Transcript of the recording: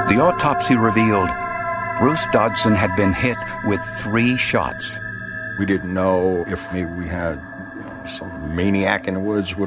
The autopsy revealed Bruce Dodson had been hit with 3 shots. We didn't know if maybe we had some maniac in the woods